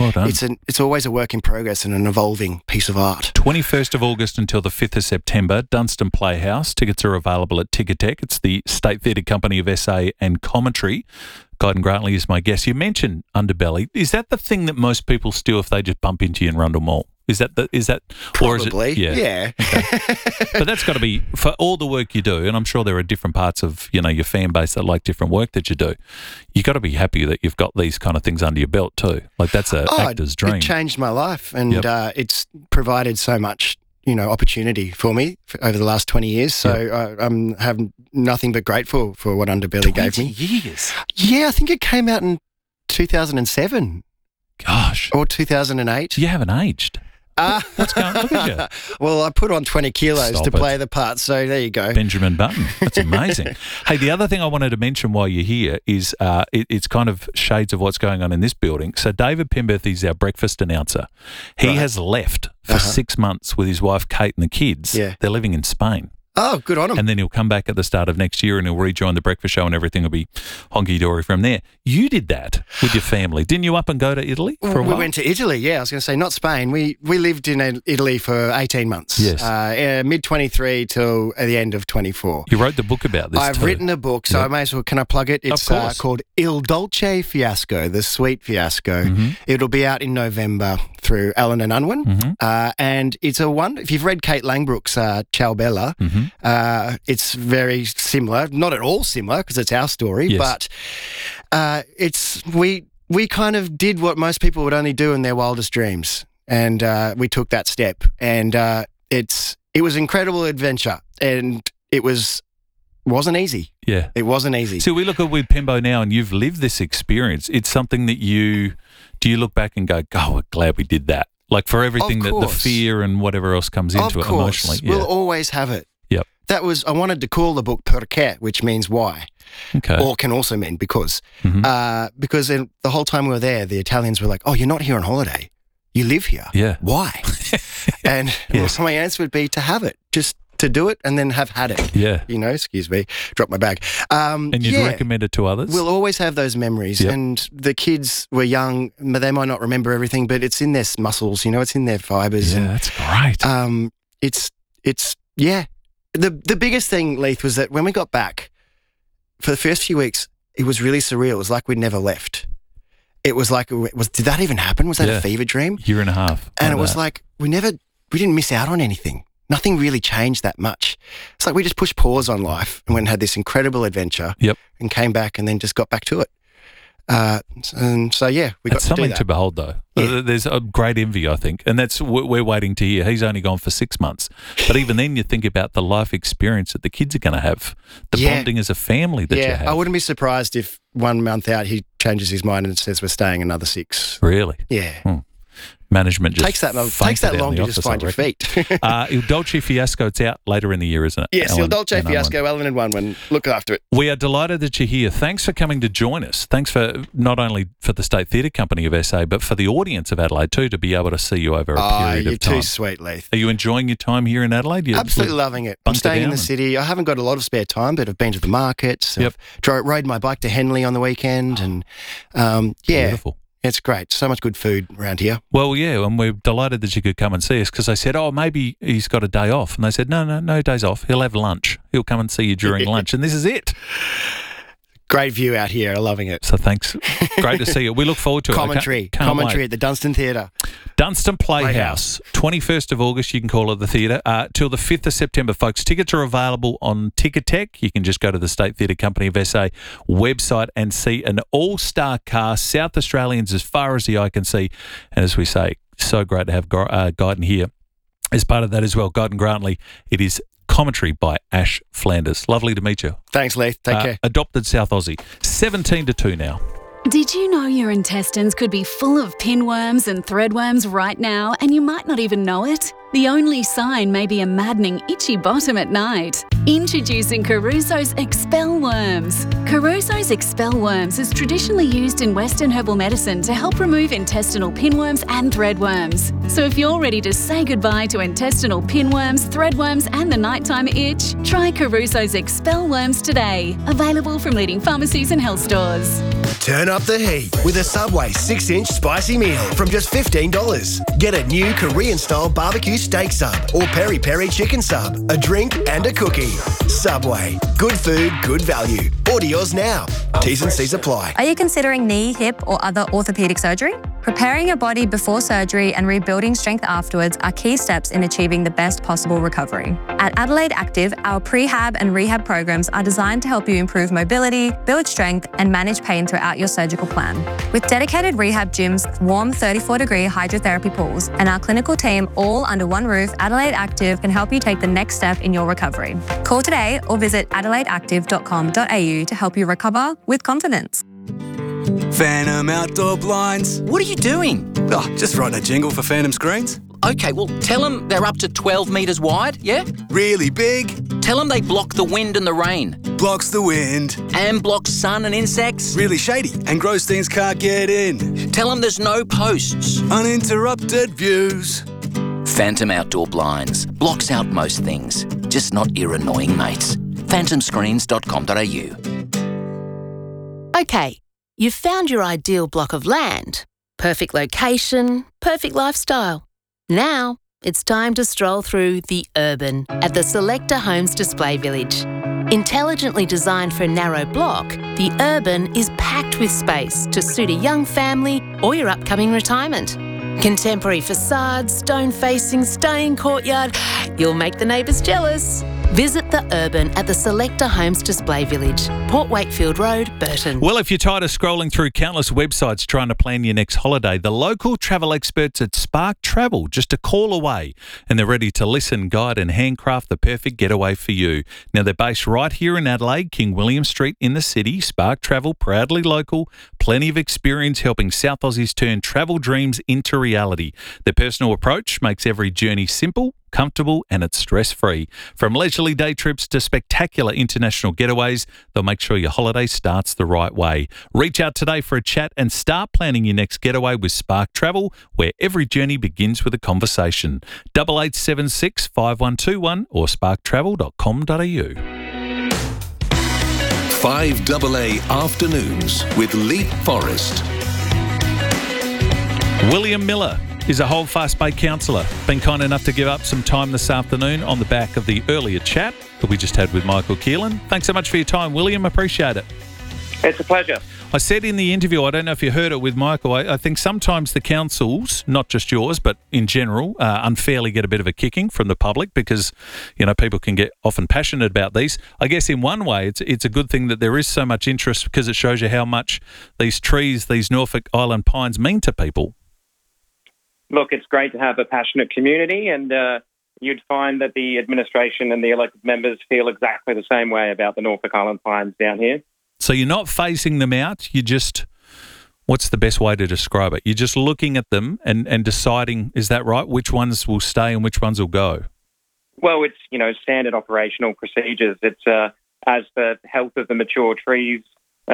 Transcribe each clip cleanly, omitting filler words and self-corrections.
Well done. It's always a work in progress and an evolving piece of art. 21st of August until the 5th of September, Dunstan Playhouse. Tickets are available at Ticketek. It's the State Theatre Company of SA and Commentary. Guyton Grantley is my guest. You mentioned Underbelly. Is that the thing that most people steal if they just bump into you in Rundle Mall? Is that or is Probably, it? yeah. Okay. But that's got to be, for all the work you do, and I'm sure there are different parts of, your fan base that like different work that you do. You got to be happy that you've got these kind of things under your belt too. Like that's an actor's dream. It changed my life, and it's provided so much, opportunity for me over the last 20 years. So I have nothing but grateful for what Underbelly gave me. 20 years? Yeah, I think it came out in 2007. Gosh. Or 2008. You haven't aged. What's going on? Look at you. Well, I put on 20 kilos Stop to it. play the part, so there you go. Benjamin Button. That's amazing. Hey, the other thing I wanted to mention while you're here is it's kind of shades of what's going on in this building. So David Penberthy is our breakfast announcer. He has left for 6 months with his wife Kate and the kids. Yeah. They're living in Spain. Oh, good on him. And then he'll come back at the start of next year and he'll rejoin the breakfast show and everything will be honky-dory from there. You did that with your family. Didn't you up and go to Italy for a while? We went to Italy, yeah. I was going to say, not Spain. We lived in Italy for 18 months. Yes. Mid-23 till the end of 24. You wrote the book about this I've written a book, so I may as well, can I plug it? It's called Il Dolce Fiasco, The Sweet Fiasco. Mm-hmm. It'll be out in November through Allen and Unwin. Mm-hmm. And it's if you've read Kate Langbrook's Ciao Bella, it's very similar. Not at all similar because it's our story, but we kind of did what most people would only do in their wildest dreams, and we took that step, and it was an incredible adventure, and it wasn't easy. Yeah. It wasn't easy. So we look at with Pembo now and you've lived this experience. It's something that do you look back and go, oh, we're glad we did that? Like for everything that the fear and whatever else comes into it emotionally. Yeah. We'll always have it. Yep. I wanted to call the book Perché, which means why. Okay. Or can also mean because. Because the whole time we were there, the Italians were like, oh, you're not here on holiday. You live here. Yeah. Why? And my answer would be to have it, just to do it and then have had it. Yeah. Excuse me, drop my bag. And you'd recommend it to others? We'll always have those memories. Yep. And the kids were young, they might not remember everything, but it's in their muscles, it's in their fibres. Yeah, that's great. The biggest thing, Leith, was that when we got back, for the first few weeks, it was really surreal. It was like we'd never left. It was like, did that even happen? Was that a fever dream? Year and a half. And it was like, we didn't miss out on anything. Nothing really changed that much. It's like we just pushed pause on life and went and had this incredible adventure and came back and then just got back to it. And so, we got to do that. It's something to behold, though. Yeah. There's a great envy, I think, and that's what we're waiting to hear. He's only gone for 6 months. But even then, you think about the life experience that the kids are going to have, the bonding as a family that you have. I wouldn't be surprised if 1 month out he changes his mind and says we're staying another 6. Really? Yeah. Management just takes that long to just find your feet. Il Dolce Fiasco, it's out later in the year, isn't it? Yes, Il Dolce Fiasco, Allen and Unwin. Look after it. We are delighted that you're here. Thanks for coming to join us. Thanks for not only for the State Theatre Company of SA, but for the audience of Adelaide too, to be able to see you over a period of time. You're too sweet, Leith. Are you enjoying your time here in Adelaide? Absolutely loving it. I'm staying in the city. I haven't got a lot of spare time, but I've been to the markets. I've rode my bike to Henley on the weekend, and Beautiful. It's great. So much good food around here. Well, yeah, and we're delighted that you could come and see us because I said, maybe he's got a day off. And they said, no days off. He'll have lunch. He'll come and see you during lunch. And this is it. Great view out here. I'm loving it. So thanks. Great to see you. We look forward to it. Commentary at the Dunstan Theatre. Dunstan Playhouse. 21st of August, you can call it the theatre, till the 5th of September, folks. Tickets are available on Ticketek. You can just go to the State Theatre Company of SA website and see an all-star cast, South Australians as far as the eye can see. And as we say, so great to have Guyton here as part of that as well. Guyton Grantley, it is commentary by Ash Flanders. Lovely to meet you. Thanks, Leith. Take care. Adopted South Aussie. 17-2 now. Did you know your intestines could be full of pinworms and threadworms right now and you might not even know it? The only sign may be a maddening itchy bottom at night. Introducing Caruso's Expel Worms. Caruso's Expel Worms is traditionally used in Western herbal medicine to help remove intestinal pinworms and threadworms. So if you're ready to say goodbye to intestinal pinworms, threadworms and the nighttime itch, try Caruso's Expel Worms today. Available from leading pharmacies and health stores. Turn up the heat with a Subway 6-inch spicy meal from just $15. Get a new Korean-style barbecue steak sub or peri-peri chicken sub, a drink and a cookie. Subway. Good food, good value. Order yours now. T's and C's apply. Are you considering knee, hip or other orthopaedic surgery? Preparing your body before surgery and rebuilding strength afterwards are key steps in achieving the best possible recovery. At Adelaide Active, our prehab and rehab programs are designed to help you improve mobility, build strength and manage pain throughout your surgical plan. With dedicated rehab gyms, warm 34-degree hydrotherapy pools and our clinical team all under one roof, Adelaide Active can help you take the next step in your recovery. Call today or visit adelaideactive.com.au to help you recover with confidence. Phantom Outdoor Blinds. What are you doing? Oh, just writing a jingle for Phantom Screens. Okay, well, tell them they're up to 12 metres wide, yeah? Really big. Tell them they block the wind and the rain. Blocks the wind. And blocks sun and insects. Really shady and gross things can't get in. Tell them there's no posts. Uninterrupted views. Phantom Outdoor Blinds. Blocks out most things, just not your annoying mates. phantomscreens.com.au. Okay, you've found your ideal block of land. Perfect location, perfect lifestyle. Now, it's time to stroll through The Urban at the Selector Homes Display Village. Intelligently designed for a narrow block, The Urban is packed with space to suit a young family or your upcoming retirement. Contemporary facades, stone-facing, stunning courtyard. You'll make the neighbours jealous. Visit The Urban at the Selector Homes Display Village, Port Wakefield Road, Burton. Well, if you're tired of scrolling through countless websites trying to plan your next holiday, the local travel experts at Spark Travel just a call away, and they're ready to listen, guide and handcraft the perfect getaway for you. Now, they're based right here in Adelaide, King William Street in the city. Spark Travel, proudly local, plenty of experience helping South Aussies turn travel dreams into reality. Their personal approach makes every journey simple, comfortable and it's stress-free. From leisurely day trips to spectacular international getaways, they'll make sure your holiday starts the right way. Reach out today for a chat and start planning your next getaway with Spark Travel, where every journey begins with a conversation. 8876 5121 or sparktravel.com.au. 5AA Afternoons with Leap Forest. William Miller is a Holdfast Bay councillor. Been kind enough to give up some time this afternoon on the back of the earlier chat that we just had with Michael Keelan. Thanks so much for your time, William. Appreciate it. It's a pleasure. I said in the interview, I don't know if you heard it with Michael, I think sometimes the councils, not just yours, but in general, unfairly get a bit of a kicking from the public because, you know, people can get often passionate about these. I guess in one way, it's a good thing that there is so much interest because it shows you how much these trees, these Norfolk Island pines mean to people. Look, it's great to have a passionate community, and you'd find that the administration and the elected members feel exactly the same way about the Norfolk Island pines down here. So you're not phasing them out, you just, what's the best way to describe it? You're just looking at them and deciding, is that right, which ones will stay and which ones will go? Well, it's, you know, standard operational procedures. It's as the health of the mature trees,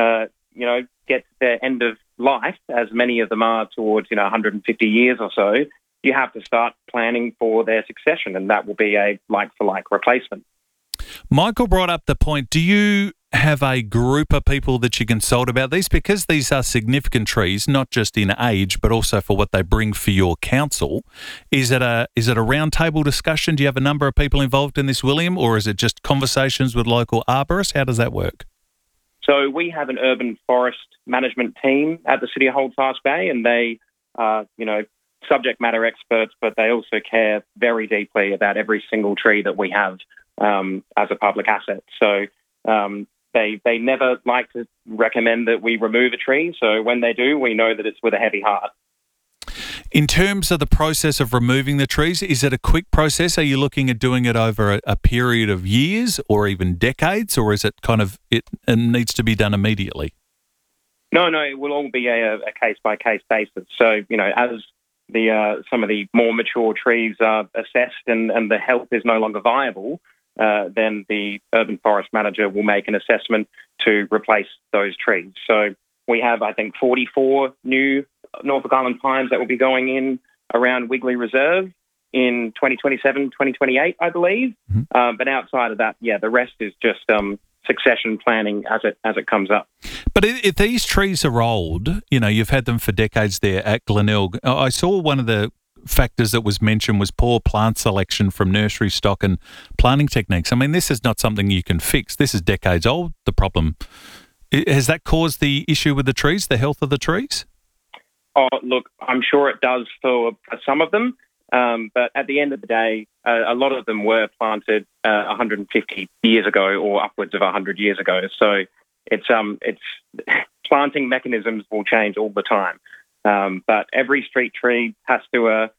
get to their end of life, as many of them are towards, 150 years or so, you have to start planning for their succession, and that will be a like-for-like replacement. Michael brought up the point, do you have a group of people that you consult about these? Because these are significant trees, not just in age, but also for what they bring for your council. Is it a round table discussion? Do you have a number of people involved in this, William, or is it just conversations with local arborists? How does that work? So we have an urban forest management team at the City of Holdfast Bay, and they are, subject matter experts, but they also care very deeply about every single tree that we have as a public asset. So they never like to recommend that we remove a tree. So when they do, we know that it's with a heavy heart. In terms of the process of removing the trees, is it a quick process? Are you looking at doing it over a period of years or even decades, or is it kind of it needs to be done immediately? No, it will all be a case-by-case basis. So, as some of the more mature trees are assessed and the health is no longer viable, then the urban forest manager will make an assessment to replace those trees. So we have, I think, 44 new Norfolk Island pines that will be going in around Wigley Reserve in 2027, 2028, I believe. Mm-hmm. But outside of that, the rest is just succession planning as it comes up. But if these trees are old, you've had them for decades there at Glenelg. I saw one of the factors that was mentioned was poor plant selection from nursery stock and planting techniques. I mean, this is not something you can fix. This is decades old, the problem. Has that caused the issue with the trees, the health of the trees? Oh, look, I'm sure it does for some of them. But at the end of the day, a lot of them were planted 150 years ago or upwards of 100 years ago. So it's planting mechanisms will change all the time. But every street tree has to,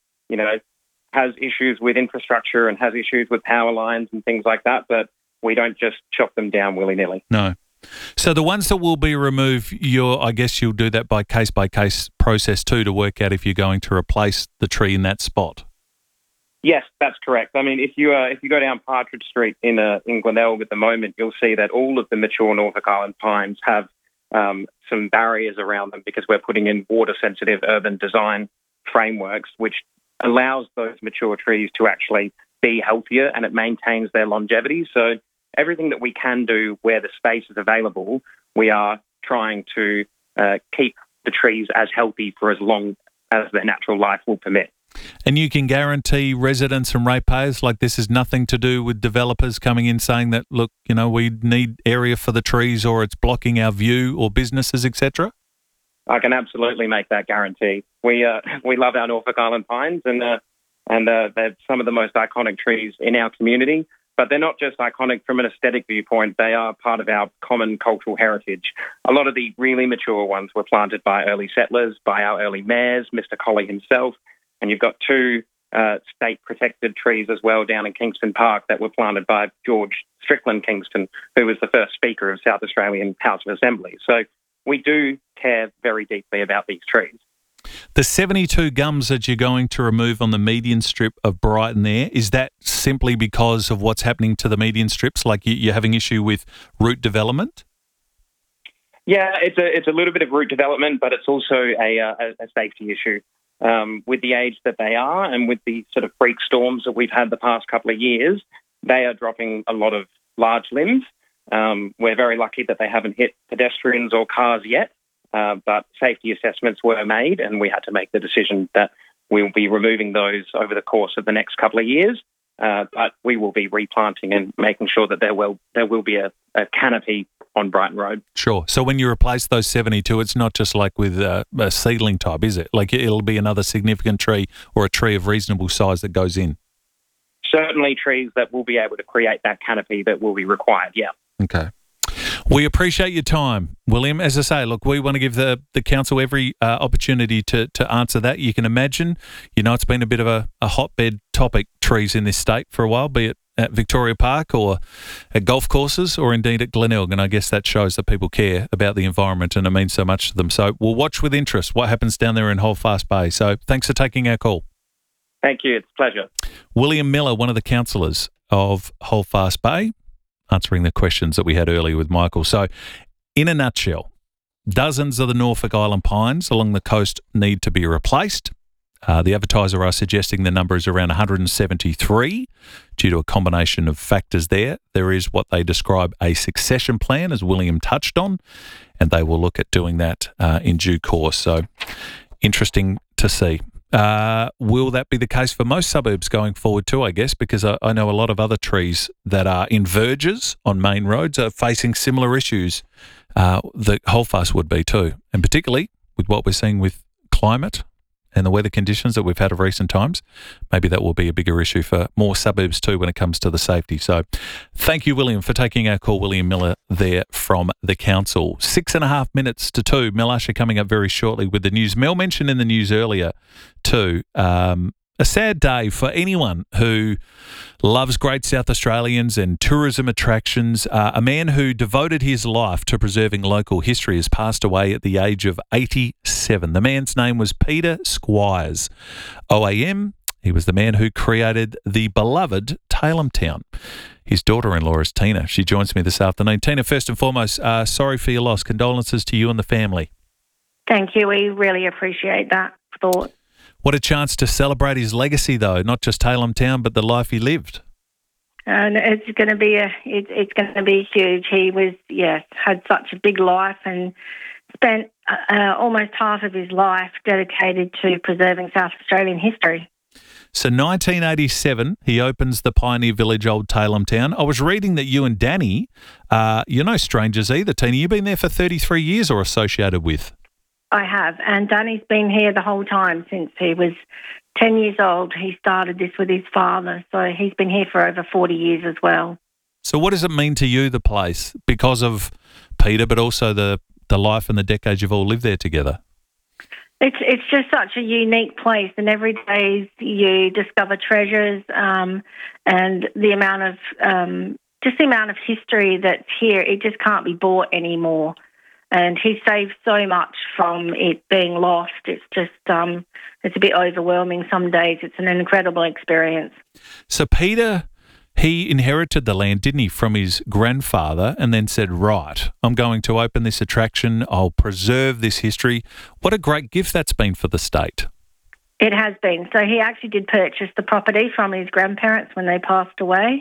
has issues with infrastructure and has issues with power lines and things like that. But we don't just chop them down willy-nilly. No. So the ones that will be removed, I guess you'll do that by case process too to work out if you're going to replace the tree in that spot. Yes, that's correct. I mean, if you go down Partridge Street in Glenelg at the moment, you'll see that all of the mature Norfolk Island pines have some barriers around them because we're putting in water-sensitive urban design frameworks, which allows those mature trees to actually be healthier and it maintains their longevity. So everything that we can do where the space is available, we are trying to keep the trees as healthy for as long as their natural life will permit. And you can guarantee residents and ratepayers, like this is nothing to do with developers coming in saying that, look, we need area for the trees or it's blocking our view or businesses, etc.? I can absolutely make that guarantee. We love our Norfolk Island pines and they're some of the most iconic trees in our community. But they're not just iconic from an aesthetic viewpoint, they are part of our common cultural heritage. A lot of the really mature ones were planted by early settlers, by our early mayors, Mr. Colley himself, and you've got two state-protected trees as well down in Kingston Park that were planted by George Strickland Kingston, who was the first Speaker of South Australian House of Assembly. So we do care very deeply about these trees. The 72 gums that you're going to remove on the median strip of Brighton there, is that simply because of what's happening to the median strips, like you're having issue with root development? Yeah, it's a little bit of root development, but it's also a safety issue. With the age that they are and with the sort of freak storms that we've had the past couple of years, they are dropping a lot of large limbs. We're very lucky that they haven't hit pedestrians or cars yet. But safety assessments were made and we had to make the decision that we'll be removing those over the course of the next couple of years. But we will be replanting and making sure that there will be a canopy on Brighton Road. Sure. So when you replace those 72, it's not just like with a seedling type, is it? Like it'll be another significant tree or a tree of reasonable size that goes in? Certainly trees that will be able to create that canopy that will be required, yeah. Okay. We appreciate your time, William. As I say, look, we want to give the council every opportunity to answer that. You can imagine, it's been a bit of a hotbed topic, trees in this state for a while, be it at Victoria Park or at golf courses or indeed at Glenelg. And I guess that shows that people care about the environment and it means so much to them. So we'll watch with interest what happens down there in Holdfast Bay. So thanks for taking our call. Thank you. It's a pleasure. William Miller, one of the councillors of Holdfast Bay, answering the questions that we had earlier with Michael. So, in a nutshell, dozens of the Norfolk Island pines along the coast need to be replaced. The advertiser are suggesting the number is around 173 due to a combination of factors there. There is what they describe a succession plan, as William touched on, and they will look at doing that in due course. So, interesting to see. Will that be the case for most suburbs going forward too, I guess, because I know a lot of other trees that are in verges on main roads are facing similar issues that Holdfast would be too, and particularly with what we're seeing with climate and the weather conditions that we've had of recent times, maybe that will be a bigger issue for more suburbs too when it comes to the safety. So thank you, William, for taking our call. William Miller there from the council. 6.5 minutes to 2. Mel Usher coming up very shortly with the news. Mel mentioned in the news earlier too, a sad day for anyone who loves great South Australians and tourism attractions. A man who devoted his life to preserving local history has passed away at the age of 87. The man's name was Peter Squires, OAM. He was the man who created the beloved Tailem Town. His daughter-in-law is Tina. She joins me this afternoon. Tina, first and foremost, sorry for your loss. Condolences to you and the family. Thank you. We really appreciate that thought. What a chance to celebrate his legacy, though, not just Tailem Town, but the life he lived. And it's going to be it's going to be huge. He was had such a big life and spent almost half of his life dedicated to preserving South Australian history. So 1987, he opens the Pioneer Village, Old Tailem Town. I was reading that you and Danny, you're no strangers either, Tina. You've been there for 33 years or associated with. I have, and Danny's been here the whole time since he was 10 years old. He started this with his father, so he's been here for over 40 years as well. So what does it mean to you, the place, because of Peter, but also the life and the decades you've all lived there together? It's just such a unique place, and every day you discover treasures, and the amount of history that's here, it just can't be bought anymore. And he saved so much from it being lost. It's just it's a bit overwhelming some days. It's an incredible experience. So Peter, he inherited the land, didn't he, from his grandfather, and then said, right, I'm going to open this attraction. I'll preserve this history. What a great gift that's been for the state. It has been. So he actually did purchase the property from his grandparents when they passed away.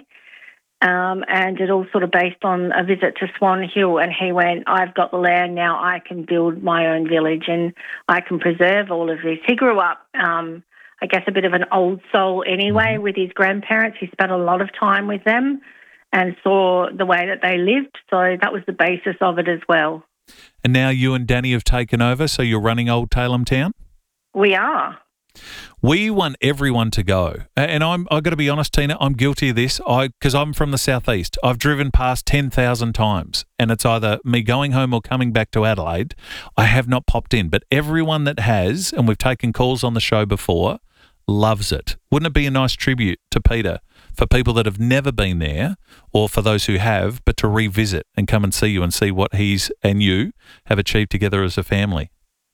And it all sort of based on a visit to Swan Hill, and he went, I've got the land now, I can build my own village and I can preserve all of this. He grew up, I guess, a bit of an old soul anyway with his grandparents. He spent a lot of time with them and saw the way that they lived, so that was the basis of it as well. And now you and Danny have taken over, so you're running Old Tailem Town? We are. We want everyone to go. And I've got to be honest, Tina, I'm guilty of this because I'm from the southeast. I've driven past 10,000 times and it's either me going home or coming back to Adelaide. I have not popped in, but everyone that has, and we've taken calls on the show before, loves it. Wouldn't it be a nice tribute to Peter for people that have never been there, or for those who have, but to revisit and come and see you and see what he's and you have achieved together as a family?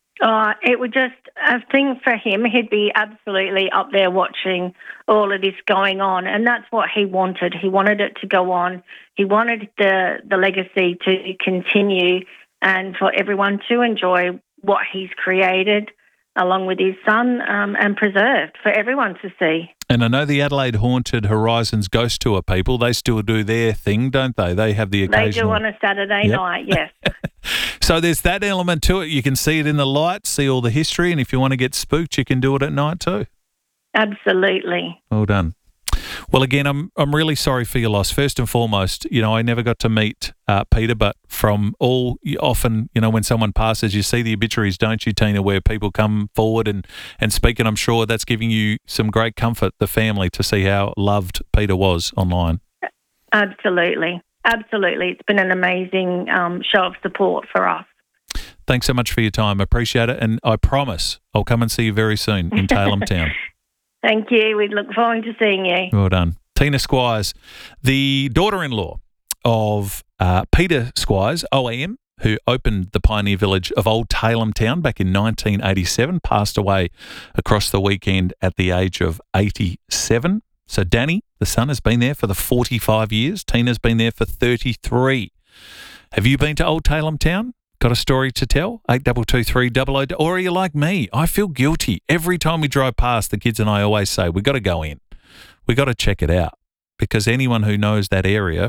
It would just, I think for him, he'd be absolutely up there watching all of this going on, and that's what he wanted. He wanted it to go on. He wanted the legacy to continue and for everyone to enjoy what he's created along with his son and preserved for everyone to see. And I know the Adelaide Haunted Horizons Ghost Tour people, they still do their thing, don't they? They have the occasional... They do on a Saturday night, yes. So there's that element to it. You can see it in the lights, see all the history, and if you want to get spooked, you can do it at night too. Absolutely. Well done. Well, again, I'm really sorry for your loss. First and foremost, I never got to meet Peter, but from often, when someone passes, you see the obituaries, don't you, Tina, where people come forward and speak, and I'm sure that's giving you some great comfort, the family, to see how loved Peter was online. Absolutely. Absolutely. It's been an amazing show of support for us. Thanks so much for your time. I appreciate it, and I promise I'll come and see you very soon in Tailem Town. Thank you. We look forward to seeing you. Well done. Tina Squires, the daughter-in-law of Peter Squires, OAM, who opened the Pioneer Village of Old Tailem Town back in 1987, passed away across the weekend at the age of 87. So Danny, the son, has been there for the 45 years. Tina's been there for 33. Have you been to Old Tailem Town? Got a story to tell? 822300. Or are you like me? I feel guilty. Every time we drive past, the kids and I always say, we got to go in. We got to check it out. Because anyone who knows that area,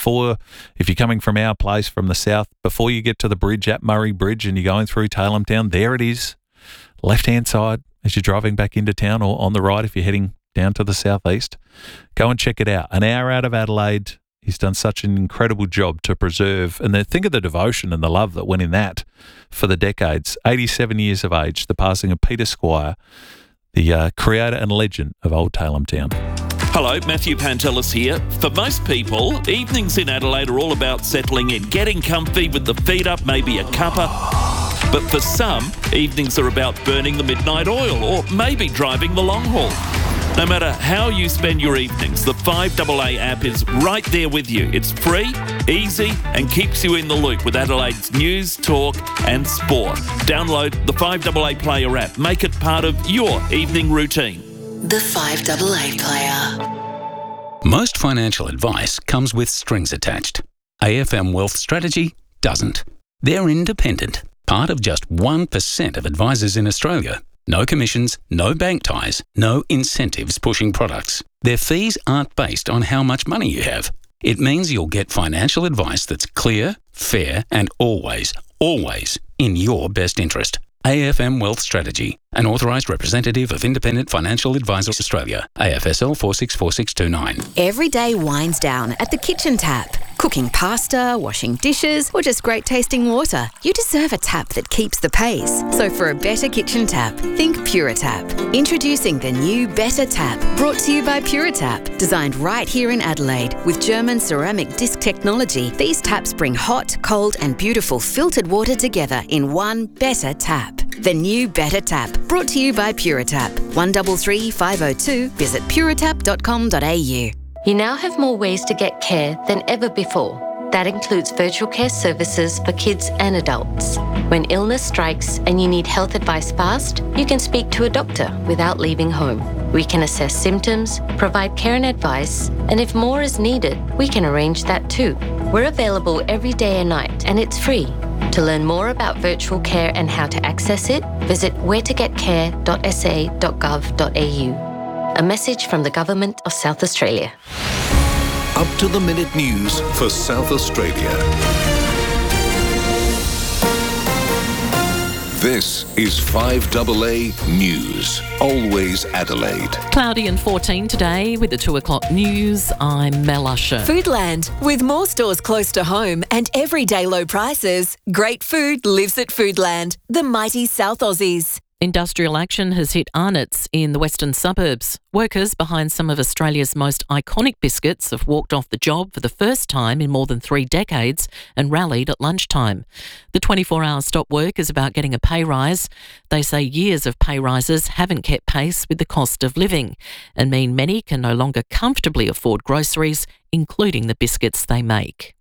if you're coming from our place, from the south, before you get to the bridge at Murray Bridge and you're going through Tailem Town, there it is, left-hand side as you're driving back into town, or on the right if you're heading down to the southeast. Go and check it out. An hour out of Adelaide. He's done such an incredible job to preserve, and then think of the devotion and the love that went in that for the decades. 87 years of age, the passing of Peter Squire, the creator and legend of Old Tailem Town. Hello, Matthew Pantelis here. For most people, evenings in Adelaide are all about settling in, getting comfy with the feet up, maybe a cuppa. But for some, evenings are about burning the midnight oil or maybe driving the long haul. No matter how you spend your evenings, the 5AA app is right there with you. It's free, easy, and keeps you in the loop with Adelaide's news, talk, and sport. Download the 5AA Player app. Make it part of your evening routine. The 5AA Player. Most financial advice comes with strings attached. AFM Wealth Strategy doesn't. They're independent, part of just 1% of advisors in Australia. No commissions, no bank ties, no incentives pushing products. Their fees aren't based on how much money you have. It means you'll get financial advice that's clear, fair, and always in your best interest. AFM Wealth Strategy, an authorised representative of Independent Financial Advisors Australia, AFSL 464629. Every day winds down at the kitchen tap. Cooking pasta, washing dishes, or just great tasting water. You deserve a tap that keeps the pace. So for a better kitchen tap, think Puritap. Introducing the new Better Tap, brought to you by Puritap. Designed right here in Adelaide with German ceramic disc technology, these taps bring hot, cold and beautiful filtered water together in one better tap. The new Better Tap, brought to you by Puritap. 133 502. Visit puritap.com.au. You now have more ways to get care than ever before. That includes virtual care services for kids and adults. When illness strikes and you need health advice fast, you can speak to a doctor without leaving home. We can assess symptoms, provide care and advice, and if more is needed, we can arrange that too. We're available every day and night, and it's free. To learn more about virtual care and how to access it, visit wheretogetcare.sa.gov.au. A message from the Government of South Australia. Up-to-the-minute news for South Australia. This is 5AA News. Always Adelaide. Cloudy and 14 today with the 2 o'clock news. I'm Mel Usher. Foodland. With more stores close to home and everyday low prices, great food lives at Foodland, the mighty South Aussies. Industrial action has hit Arnott's in the western suburbs. Workers behind some of Australia's most iconic biscuits have walked off the job for the first time in more than 3 decades and rallied at lunchtime. The 24-hour stop work is about getting a pay rise. They say years of pay rises haven't kept pace with the cost of living and mean many can no longer comfortably afford groceries, including the biscuits they make.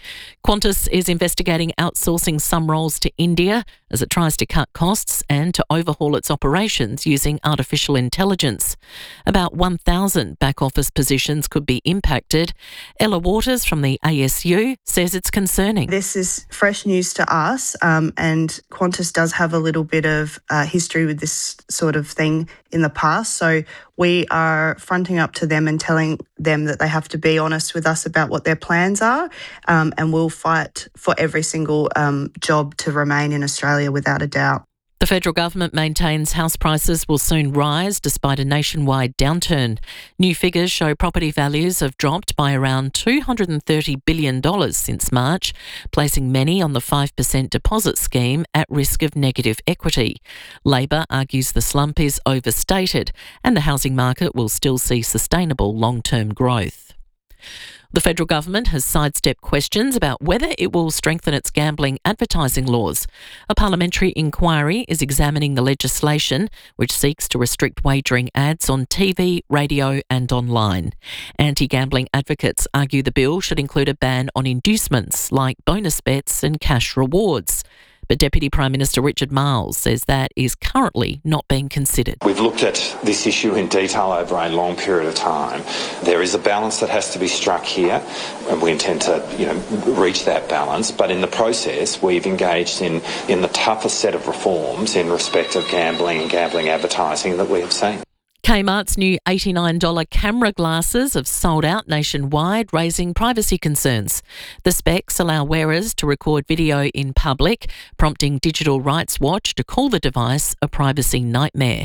Qantas is investigating outsourcing some roles to India as it tries to cut costs and to overhaul its operations using artificial intelligence. About 1,000 back-office positions could be impacted. Ella Waters from the ASU says it's concerning. This is fresh news to us, and Qantas does have a little bit of history with this sort of thing in the past. So we are fronting up to them and telling them that they have to be honest with us about what their plans are, and we'll fight for every single job to remain in Australia without a doubt. The federal government maintains house prices will soon rise despite a nationwide downturn. New figures show property values have dropped by around $230 billion since March, placing many on the 5% deposit scheme at risk of negative equity. Labor argues the slump is overstated and the housing market will still see sustainable long-term growth. The federal government has sidestepped questions about whether it will strengthen its gambling advertising laws. A parliamentary inquiry is examining the legislation which seeks to restrict wagering ads on TV, radio and online. Anti-gambling advocates argue the bill should include a ban on inducements like bonus bets and cash rewards. But Deputy Prime Minister Richard Marles says that is currently not being considered. We've looked at this issue in detail over a long period of time. There is a balance that has to be struck here, and we intend to, reach that balance. But in the process, we've engaged in the toughest set of reforms in respect of gambling and gambling advertising that we have seen. Kmart's new $89 camera glasses have sold out nationwide, raising privacy concerns. The specs allow wearers to record video in public, prompting Digital Rights Watch to call the device a privacy nightmare.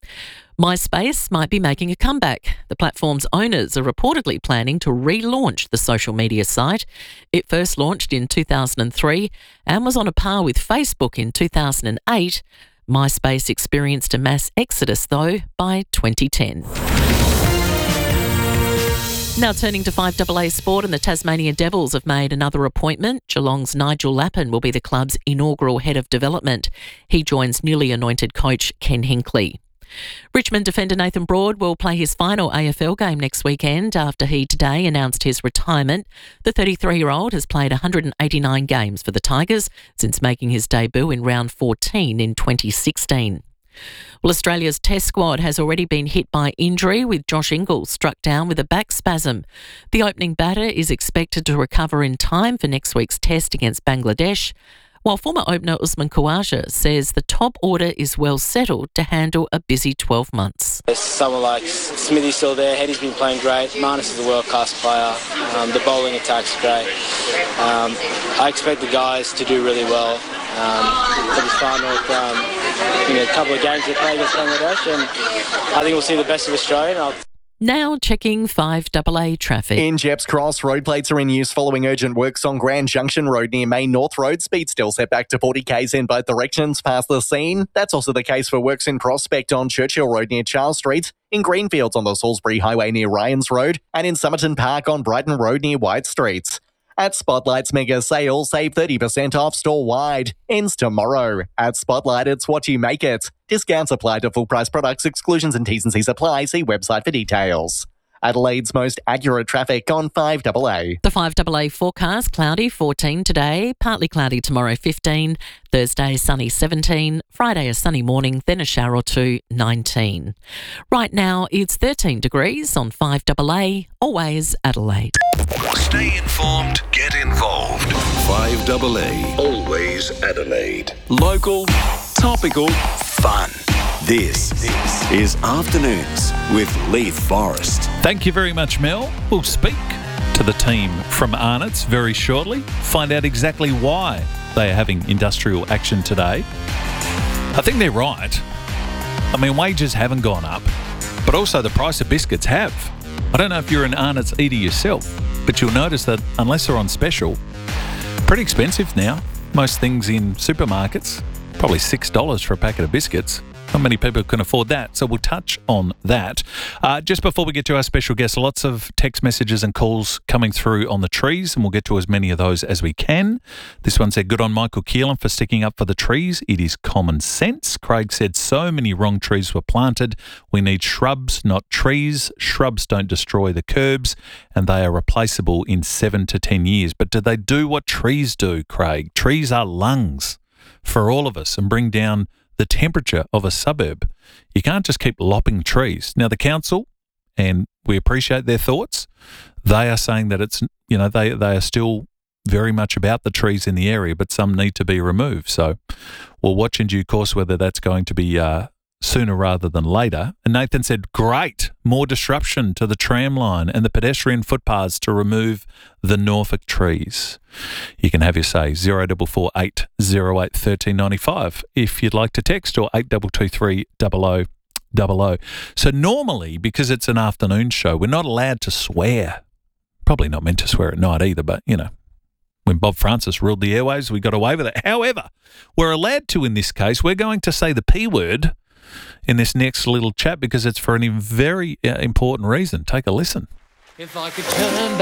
MySpace might be making a comeback. The platform's owners are reportedly planning to relaunch the social media site. It first launched in 2003 and was on a par with Facebook in 2008. MySpace experienced a mass exodus, though, by 2010. Now turning to 5AA Sport, and the Tasmania Devils have made another appointment. Geelong's Nigel Lappin will be the club's inaugural head of development. He joins newly anointed coach Ken Hinkley. Richmond defender Nathan Broad will play his final AFL game next weekend after he today announced his retirement. The 33-year-old has played 189 games for the Tigers since making his debut in round 14 in 2016. Well, Australia's Test squad has already been hit by injury, with Josh Ingles struck down with a back spasm. The opening batter is expected to recover in time for next week's Test against Bangladesh. While former opener Usman Khawaja says the top order is well settled to handle a busy 12 months. Someone like Smithy's still there, Hedy's been playing great, Marnus is a world-class player, the bowling attack's great. I expect the guys to do really well for this final. A couple of games they play against Bangladesh, and I think we'll see the best of Australia. Now checking 5AA traffic. In Jeps Cross, road plates are in use following urgent works on Grand Junction Road near Main North Road. Speed still set back to 40 k's in both directions past the scene. That's also the case for works in Prospect on Churchill Road near Charles Street, in Greenfields on the Salisbury Highway near Ryans Road, and in Somerton Park on Brighton Road near White Street. At Spotlight's mega sale, save 30% off store-wide. Ends tomorrow. At Spotlight, it's what you make it. Discounts apply to full-price products, exclusions and T's and C's apply. See website for details. Adelaide's most accurate traffic on 5AA. The 5AA forecast, cloudy 14 today, partly cloudy tomorrow 15, Thursday sunny 17, Friday a sunny morning, then a shower or two 19. Right now it's 13 degrees on 5AA, always Adelaide. Stay informed, get involved. 5AA, always Adelaide. Local, topical, fun. This is Afternoons with Leith Forrest. Thank you very much, Mel. We'll speak to the team from Arnott's very shortly, find out exactly why they are having industrial action today. I think they're right. I mean, wages haven't gone up, but also the price of biscuits have. I don't know if you're an Arnott's eater yourself, but you'll notice that unless they're on special, pretty expensive now. Most things in supermarkets, probably $6 for a packet of biscuits. Not many people can afford that, so we'll touch on that. Just before we get to our special guest, lots of text messages and calls coming through on the trees, and we'll get to as many of those as we can. This one said, good on Michael Keelan for sticking up for the trees. It is common sense. Craig said, so many wrong trees were planted. We need shrubs, not trees. Shrubs don't destroy the curbs, and they are replaceable in 7 to 10 years. But do they do what trees do, Craig? Trees are lungs for all of us and bring down the temperature of a suburb. You can't just keep lopping trees. Now, the council, and we appreciate their thoughts, they are saying that it's, they are still very much about the trees in the area, but some need to be removed. So we'll watch in due course whether that's going to be sooner rather than later. And Nathan said, great, more disruption to the tram line and the pedestrian footpaths to remove the Norfolk trees. You can have your say, 0448 08 1395 if you'd like to text, or 8223 0000. So normally, because it's an afternoon show, we're not allowed to swear. Probably not meant to swear at night either, but, when Bob Francis ruled the airwaves, we got away with it. However, we're allowed to in this case. We're going to say the P word in this next little chat because it's for a very important reason. Take a listen. If I could turn back